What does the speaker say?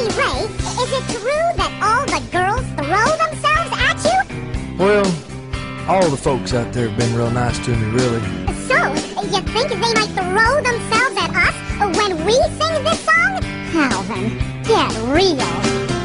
Ray, is it true that all the girls throw themselves at you? Well, all the folks out there have been real nice to me, really. So, you think they might throw themselves at us when we sing this song? Calvin, get real.